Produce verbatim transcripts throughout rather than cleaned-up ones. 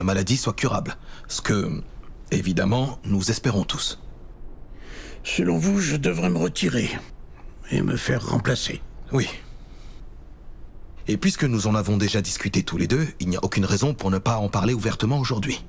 la maladie soit curable. Ce que, évidemment, nous espérons tous. Selon vous, je devrais me retirer et me faire remplacer. Oui. Et puisque nous en avons déjà discuté tous les deux, il n'y a aucune raison pour ne pas en parler ouvertement aujourd'hui.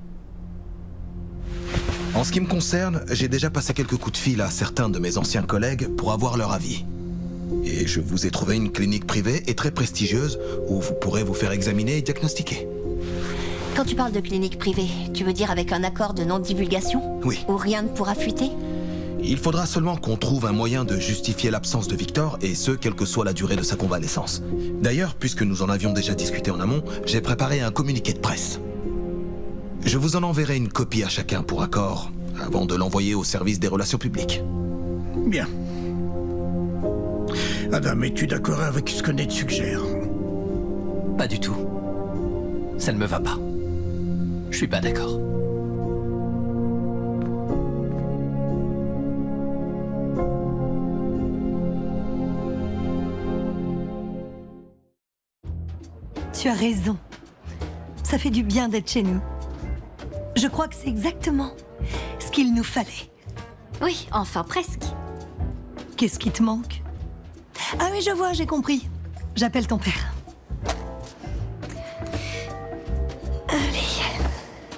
En ce qui me concerne, j'ai déjà passé quelques coups de fil à certains de mes anciens collègues pour avoir leur avis. Et je vous ai trouvé une clinique privée et très prestigieuse où vous pourrez vous faire examiner et diagnostiquer. Quand tu parles de clinique privée, tu veux dire avec un accord de non-divulgation? Oui. Où rien ne pourra fuiter? Il faudra seulement qu'on trouve un moyen de justifier l'absence de Victor, et ce, quelle que soit la durée de sa convalescence. D'ailleurs, puisque nous en avions déjà discuté en amont, j'ai préparé un communiqué de presse. Je vous en enverrai une copie à chacun pour accord, avant de l'envoyer au service des relations publiques. Bien. Adam, es-tu d'accord avec ce que Nate suggère? Pas du tout. Ça ne me va pas. Je suis pas d'accord. Tu as raison. Ça fait du bien d'être chez nous. Je crois que c'est exactement ce qu'il nous fallait. Oui, enfin presque. Qu'est-ce qui te manque? Ah oui, je vois, j'ai compris. J'appelle ton père. Allez.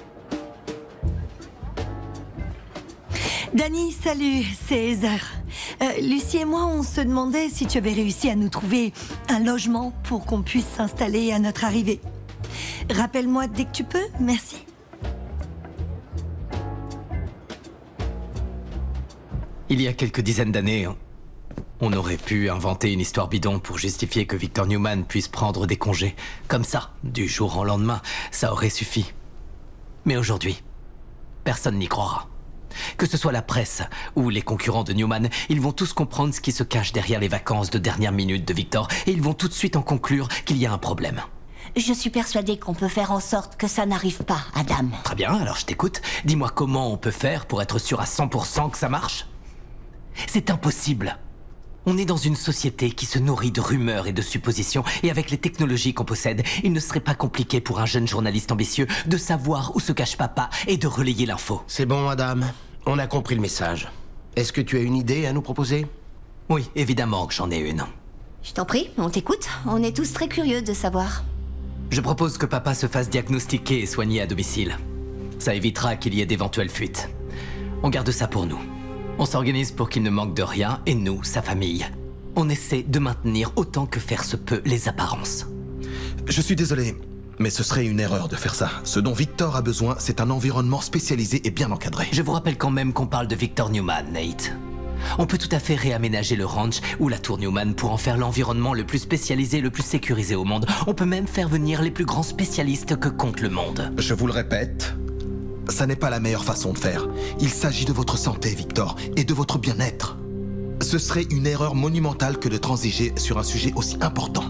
Dani, salut, c'est Heather. Euh, Lucie et moi, on se demandait si tu avais réussi à nous trouver un logement pour qu'on puisse s'installer à notre arrivée. Rappelle-moi dès que tu peux, merci. Il y a quelques dizaines d'années, on aurait pu inventer une histoire bidon pour justifier que Victor Newman puisse prendre des congés. Comme ça, du jour au lendemain, ça aurait suffi. Mais aujourd'hui, personne n'y croira. Que ce soit la presse ou les concurrents de Newman, ils vont tous comprendre ce qui se cache derrière les vacances de dernière minute de Victor, et ils vont tout de suite en conclure qu'il y a un problème. Je suis persuadée qu'on peut faire en sorte que ça n'arrive pas, Adam. Très bien, alors je t'écoute. Dis-moi comment on peut faire pour être sûr à cent pour cent que ça marche? C'est impossible. On est dans une société qui se nourrit de rumeurs et de suppositions, et avec les technologies qu'on possède, il ne serait pas compliqué pour un jeune journaliste ambitieux de savoir où se cache papa et de relayer l'info. C'est bon, Adam. On a compris le message. Est-ce que tu as une idée à nous proposer? Oui, évidemment que j'en ai une. Je t'en prie, on t'écoute. On est tous très curieux de savoir. Je propose que papa se fasse diagnostiquer et soigner à domicile. Ça évitera qu'il y ait d'éventuelles fuites. On garde ça pour nous. On s'organise pour qu'il ne manque de rien, et nous, sa famille, on essaie de maintenir autant que faire se peut les apparences. Je suis désolé, mais ce serait une erreur de faire ça. Ce dont Victor a besoin, c'est un environnement spécialisé et bien encadré. Je vous rappelle quand même qu'on parle de Victor Newman, Nate. On peut tout à fait réaménager le ranch ou la tour Newman pour en faire l'environnement le plus spécialisé, le plus sécurisé au monde. On peut même faire venir les plus grands spécialistes que compte le monde. Je vous le répète, ça n'est pas la meilleure façon de faire. Il s'agit de votre santé, Victor, et de votre bien-être. Ce serait une erreur monumentale que de transiger sur un sujet aussi important.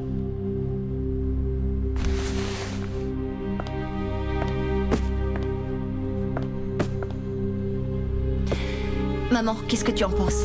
Maman, qu'est-ce que tu en penses?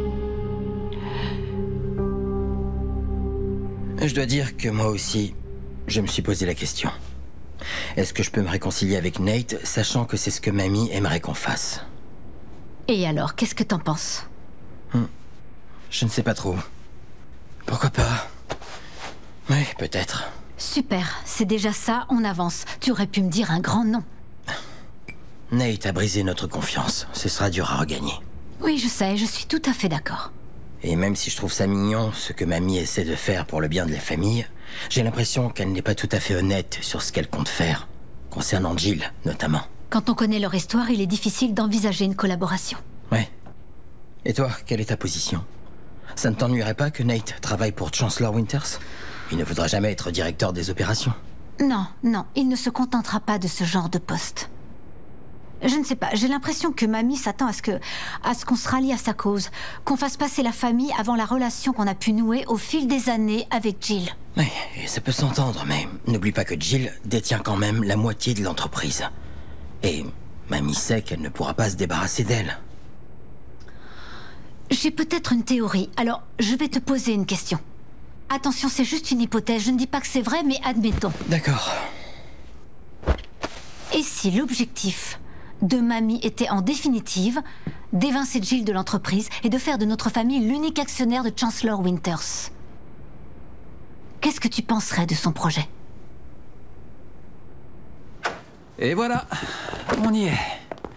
Je dois dire que moi aussi, je me suis posé la question. Est-ce que je peux me réconcilier avec Nate, sachant que c'est ce que mamie aimerait qu'on fasse? Et alors, qu'est-ce que t'en penses? hmm. Je ne sais pas trop. Pourquoi pas? Oui, peut-être. Super, c'est déjà ça, on avance. Tu aurais pu me dire un grand nom. Nate a brisé notre confiance. Ce sera dur à regagner. Oui, je sais, je suis tout à fait d'accord. Et même si je trouve ça mignon, ce que mamie essaie de faire pour le bien de la famille, j'ai l'impression qu'elle n'est pas tout à fait honnête sur ce qu'elle compte faire, concernant Jill, notamment. Quand on connaît leur histoire, il est difficile d'envisager une collaboration. Ouais. Et toi, quelle est ta position? Ça ne t'ennuierait pas que Nate travaille pour Chancellor Winters? Il ne voudra jamais être directeur des opérations. Non, non, il ne se contentera pas de ce genre de poste. Je ne sais pas, j'ai l'impression que mamie s'attend à ce que, à ce qu'on se rallie à sa cause, qu'on fasse passer la famille avant la relation qu'on a pu nouer au fil des années avec Jill. Oui, ça peut s'entendre, mais n'oublie pas que Jill détient quand même la moitié de l'entreprise. Et mamie sait qu'elle ne pourra pas se débarrasser d'elle. J'ai peut-être une théorie, alors je vais te poser une question. Attention, c'est juste une hypothèse, je ne dis pas que c'est vrai, mais admettons. D'accord. Et si l'objectif de Mamie était en définitive d'évincer Jill de l'entreprise et de faire de notre famille l'unique actionnaire de Chancellor Winters? Qu'est-ce que tu penserais de son projet? Et voilà, on y est.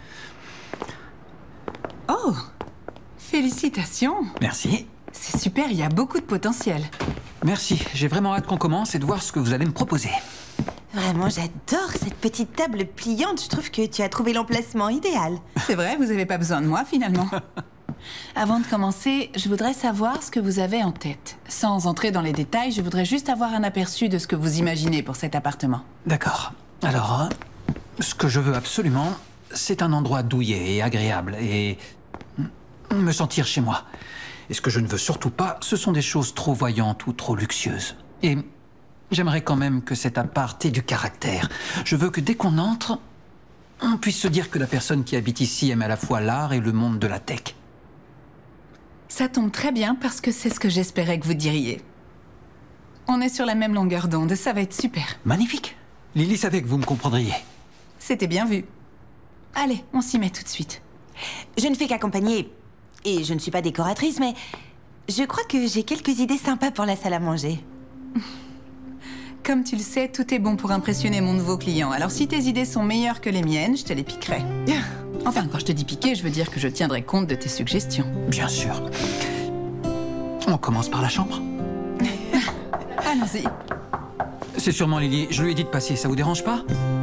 Oh, félicitations. Merci. C'est super, il y a beaucoup de potentiel. Merci, j'ai vraiment hâte qu'on commence et de voir ce que vous allez me proposer. Vraiment, j'adore cette petite table pliante. Je trouve que tu as trouvé l'emplacement idéal. C'est vrai, vous n'avez pas besoin de moi, finalement. Avant de commencer, je voudrais savoir ce que vous avez en tête. Sans entrer dans les détails, je voudrais juste avoir un aperçu de ce que vous imaginez pour cet appartement. D'accord. Alors, euh, ce que je veux absolument, c'est un endroit douillet et agréable et me sentir chez moi. Et ce que je ne veux surtout pas, ce sont des choses trop voyantes ou trop luxueuses. Et j'aimerais quand même que cet appart ait du caractère. Je veux que dès qu'on entre, on puisse se dire que la personne qui habite ici aime à la fois l'art et le monde de la tech. Ça tombe très bien parce que c'est ce que j'espérais que vous diriez. On est sur la même longueur d'onde, ça va être super. Magnifique. Lily savait que vous me comprendriez. C'était bien vu. Allez, on s'y met tout de suite. Je ne fais qu'accompagner, et je ne suis pas décoratrice, mais je crois que j'ai quelques idées sympas pour la salle à manger. Comme tu le sais, tout est bon pour impressionner mon nouveau client. Alors si tes idées sont meilleures que les miennes, je te les piquerai. Enfin, quand je te dis piquer, je veux dire que je tiendrai compte de tes suggestions. Bien sûr. On commence par la chambre. Allons-y. C'est sûrement Lily. Je lui ai dit de passer, ça vous dérange pas?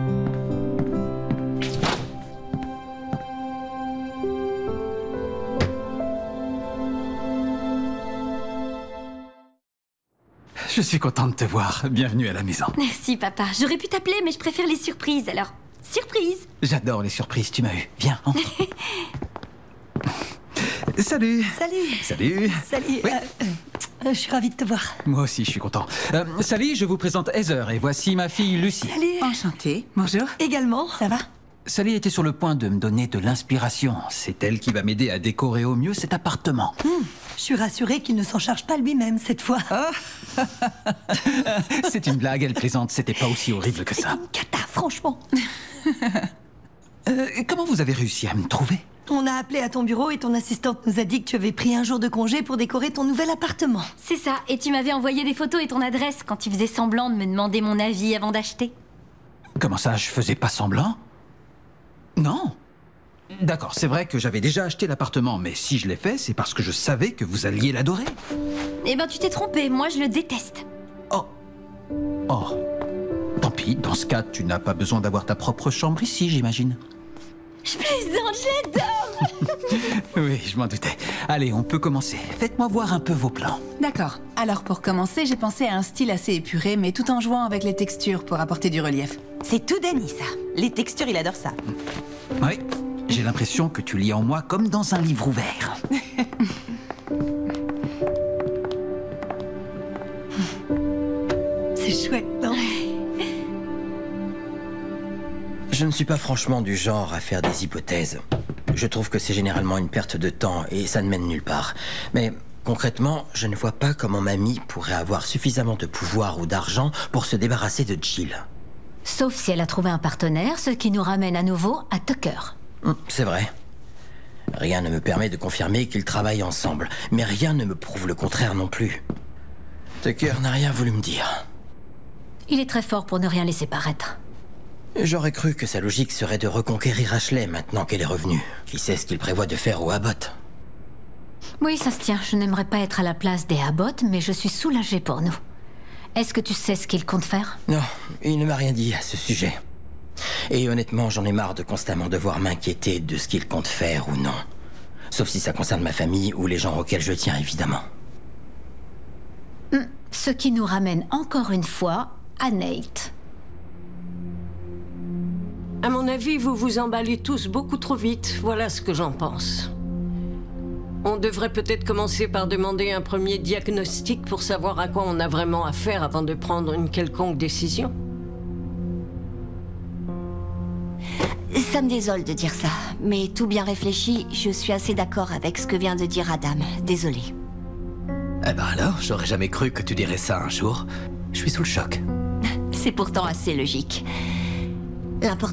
Je suis content de te voir. Bienvenue à la maison. Merci, papa. J'aurais pu t'appeler, mais je préfère les surprises, alors... Surprise! J'adore les surprises, tu m'as eu. Viens, entre. Salut. Salut. Salut. Salut. Oui. euh, euh, je suis ravie de te voir. Moi aussi, je suis content. Euh, salut, je vous présente Heather et voici ma fille Lucie. Salut. Enchantée. Bonjour. Également. Ça va? Sally était sur le point de me donner de l'inspiration. C'est elle qui va m'aider à décorer au mieux cet appartement. Mmh, je suis rassurée qu'il ne s'en charge pas lui-même cette fois. Oh. C'est une blague, elle plaisante. C'était pas aussi horrible que ça. C'est une cata, franchement. euh, comment vous avez réussi à me trouver? On a appelé à ton bureau et ton assistante nous a dit que tu avais pris un jour de congé pour décorer ton nouvel appartement. C'est ça, et tu m'avais envoyé des photos et ton adresse quand tu faisais semblant de me demander mon avis avant d'acheter. Comment ça, je faisais pas semblant? Non. D'accord, c'est vrai que j'avais déjà acheté l'appartement, mais si je l'ai fait, c'est parce que je savais que vous alliez l'adorer. Eh ben, tu t'es trompé, moi je le déteste. Oh. Oh. Tant pis, dans ce cas, tu n'as pas besoin d'avoir ta propre chambre ici, j'imagine. Je plaisante, je l'adore. Oui, je m'en doutais. Allez, on peut commencer. Faites-moi voir un peu vos plans. D'accord. Alors pour commencer, j'ai pensé à un style assez épuré, mais tout en jouant avec les textures pour apporter du relief. C'est tout Danny, ça. Les textures, il adore ça. Oui, j'ai l'impression que tu lis en moi comme dans un livre ouvert. C'est chouette, non? Je ne suis pas franchement du genre à faire des hypothèses. Je trouve que c'est généralement une perte de temps et ça ne mène nulle part. Mais concrètement, je ne vois pas comment Mamie pourrait avoir suffisamment de pouvoir ou d'argent pour se débarrasser de Jill. Sauf si elle a trouvé un partenaire, ce qui nous ramène à nouveau à Tucker. Hum, c'est vrai. Rien ne me permet de confirmer qu'ils travaillent ensemble, mais rien ne me prouve le contraire non plus. Tucker n'a rien voulu me dire. Il est très fort pour ne rien laisser paraître. J'aurais cru que sa logique serait de reconquérir Ashley maintenant qu'elle est revenue. Qui sait ce qu'il prévoit de faire au Abbott? Oui, ça se tient. Je n'aimerais pas être à la place des Abbott, mais je suis soulagée pour nous. Est-ce que tu sais ce qu'il compte faire? Non, il ne m'a rien dit à ce sujet. Et honnêtement, j'en ai marre de constamment devoir m'inquiéter de ce qu'il compte faire ou non. Sauf si ça concerne ma famille ou les gens auxquels je tiens, évidemment. Ce qui nous ramène encore une fois à Nate. À mon avis, vous vous emballez tous beaucoup trop vite. Voilà ce que j'en pense. On devrait peut-être commencer par demander un premier diagnostic pour savoir à quoi on a vraiment affaire avant de prendre une quelconque décision. Ça me désole de dire ça, mais tout bien réfléchi, je suis assez d'accord avec ce que vient de dire Adam. Désolée. Eh ben alors, j'aurais jamais cru que tu dirais ça un jour. Je suis sous le choc. C'est pourtant assez logique. L'important